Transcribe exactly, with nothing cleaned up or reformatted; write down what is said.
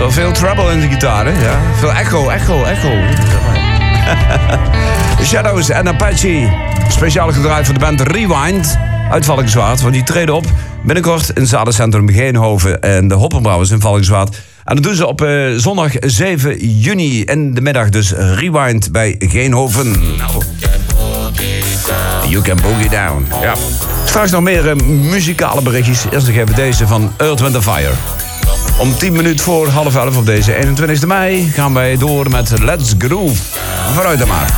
Veel, veel treble in de gitaar, hè? Ja. Veel echo, echo, echo. Shadows en Apache. Speciaal gedraaid voor de band Rewind uit Valkenswaard. Want die treden op binnenkort in het Zadencentrum Geenhoven en de Hoppenbrouwers in Valkenswaard. En dat doen ze op uh, zondag zeven juni in de middag. Dus Rewind bij Geenhoven. Nou, you can boogie down. Ja. Straks nog meer uh, muzikale berichtjes. Eerst nog even deze van Earth, Wind and Fire. Om tien minuten voor half elf op deze eenentwintigste mei gaan wij door met Let's Groove. Vooruit dan maar.